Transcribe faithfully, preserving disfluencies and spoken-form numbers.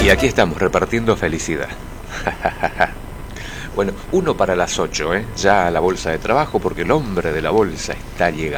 Y aquí estamos repartiendo felicidad. Bueno, uno para las ocho, ¿eh? Ya a la bolsa de trabajo porque el hombre de la bolsa está llegando.